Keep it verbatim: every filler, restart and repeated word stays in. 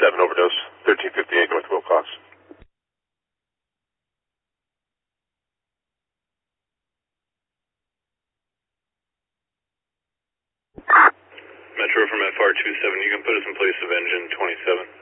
seven overdose, thirteen fifty-eight North Wilcox. Metro from F R two seven, you can put us in place of engine twenty-seven.